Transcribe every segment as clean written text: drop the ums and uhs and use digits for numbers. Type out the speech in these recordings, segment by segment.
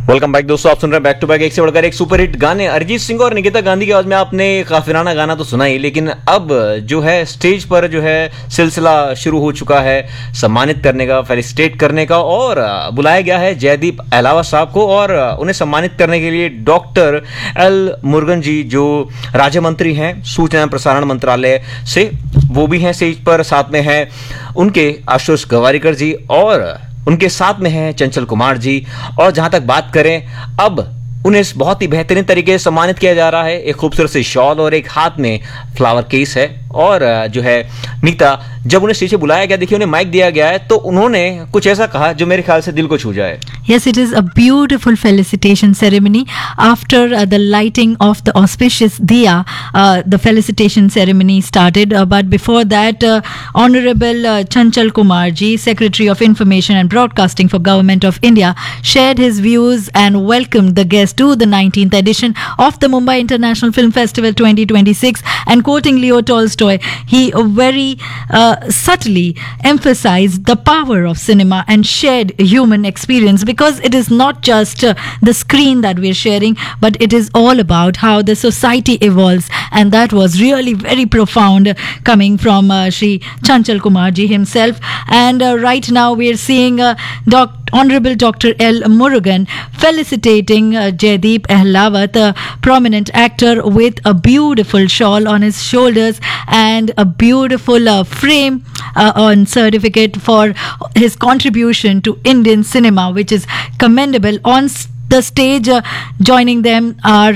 Welcome back दोस्तों, आप सुन रहे हैं बैक टू बैक एक से बढ़कर एक सुपरहिट गाने। अरिजीत सिंह और निकिता गांधी की आवाज में आपने काफिराना गाना तो सुना ही, लेकिन अब जो है स्टेज पर जो है सिलसिला शुरू हो चुका है सम्मानित करने का, फेलिसिटेट करने का, और बुलाया गया है जयदीप अहलावत साहब को। और उन्हें सम्मानित करने के लिए डॉक्टर एल मुरुगन जी, जो राज्य मंत्री हैं सूचना एवं प्रसारण मंत्रालय से, वो भी हैं स्टेज पर। साथ में है उनके आशुतोष गवारीकर जी और उनके साथ में है चंचल कुमार जी। और जहां तक बात करें, अब उन्हें बहुत ही बेहतरीन तरीके से सम्मानित किया जा रहा है। एक खूबसूरत सी शॉल और एक हाथ में फ्लावर केस है। और जो है नीता, जब उन्हें स्टेज पे बुलाया गया, देखिए उन्हें माइक दिया गया है, तो उन्होंने कुछ ऐसा कहा जो मेरे ख्याल से दिल को छू जाए। Yes, it is a beautiful felicitation ceremony. After the lighting of the auspicious diya, the felicitation ceremony started. But before that, Honorable Chanchal Kumar ji, Secretary of Information and Broadcasting for Government of India, shared his views and welcomed the guests to the 19th edition of the Mumbai International Film Festival 2026. And quoting Leo Tolstoy, he very subtly emphasized the power of cinema and shared human experience, because it is not just the screen that we're sharing, but it is all about how the society evolves. And that was really very profound, coming from Shri Chanchal Kumar ji himself. And right now we're seeing Honorable Dr. L. Murugan felicitating Jaideep Ahlawat, a prominent actor, with a beautiful shawl on his shoulders and a beautiful frame on certificate for his contribution to Indian cinema, which is commendable. On the stage, joining them are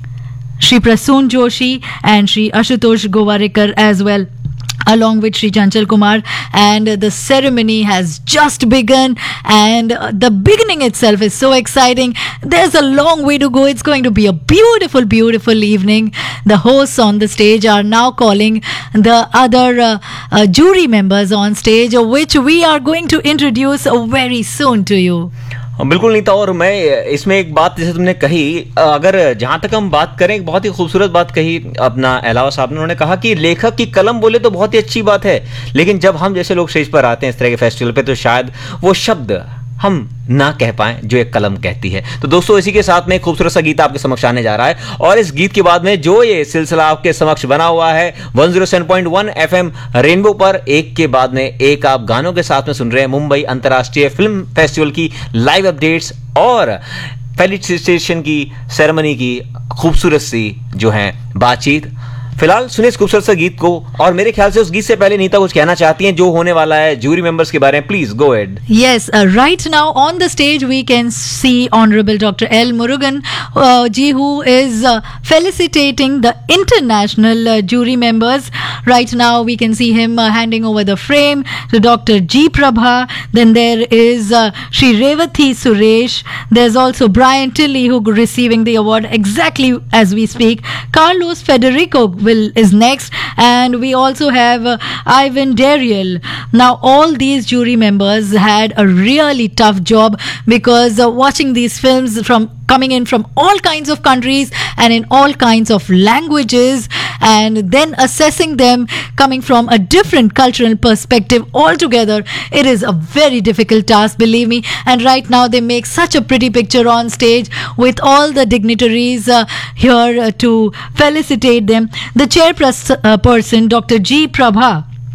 Shri Prasoon Joshi and Shri Ashutosh Gowarikar as well, along with Shri Chanchal Kumar. And the ceremony has just begun, and the beginning itself is so exciting. There's a long way to go. It's going to be a beautiful, beautiful evening. The hosts on the stage are now calling the other jury members on stage, which we are going to introduce very soon to you. बिल्कुल नीता, और मैं इसमें एक बात जैसे तुमने कही, अगर जहां तक हम बात करें, एक बहुत ही खूबसूरत बात कही अपना अहलावत साहब ने। उन्होंने कहा कि लेखक की कलम बोले तो बहुत ही अच्छी बात है, लेकिन जब हम जैसे लोग स्टेज पर आते हैं इस तरह के फेस्टिवल पे, तो शायद वो शब्द हम ना कह पाएं जो एक कलम कहती है। तो दोस्तों, इसी के साथ में एक खूबसूरत सा गीत आपके समक्ष आने जा रहा है, और इस गीत के बाद में जो ये सिलसिला आपके समक्ष बना हुआ है 107.1 FM रेनबो पर, एक के बाद में एक आप गानों के साथ में सुन रहे हैं मुंबई अंतर्राष्ट्रीय फिल्म फेस्टिवल की लाइव अपडेट्स और फेलिसिटेशन की सेरेमनी की खूबसूरत सी जो है बातचीत। फिलहाल सुनिए इस खूबसूरत सा गीत को, और मेरे ख्याल से उस गीत से पहले नीता कुछ कहना चाहती हैं जो होने वाला है जूरी मेंबर्स के बारे में। Please go ahead. Yes, right now on the stage we can see Honorable Dr. L. Murugan ji, who is felicitating the international jury members. Right now we can see him handing over the frame to Dr. G. Prabha. Then there is Shri Revathi Suresh. There's also Brian Tilley, who receiving the award exactly as we speak. Carlos Federico is next, and we also have Ivan Dariel. Now all these jury members had a really tough job, because watching these films coming in from all kinds of countries and in all kinds of languages, and then assessing them coming from a different cultural perspective altogether, it is a very difficult task, believe me. And right now they make such a pretty picture on stage with all the dignitaries here to felicitate them. The chairperson, Dr. G. Prabha,